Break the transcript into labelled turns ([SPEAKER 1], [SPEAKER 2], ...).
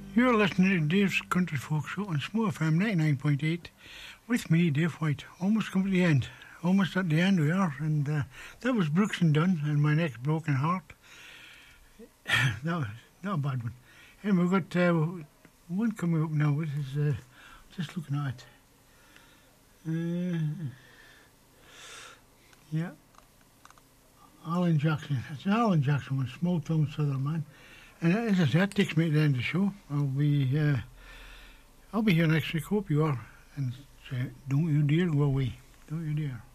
[SPEAKER 1] You're listening to Dave's Country Folk Show on Small FM 99.8 with me, Dave White. Almost come to the end. Almost at the end we are. And that was Brooks and Dunn and My Next Broken Heart. That was not a bad one. And we've got one coming up now. This is just looking at it. Yeah. Alan Jackson. It's an Alan Jackson one, Small Town Southern Man. And as I said, that takes me to the end of the show. I'll be here next week. Hope you are. And say, don't you dare go away. Don't you dare.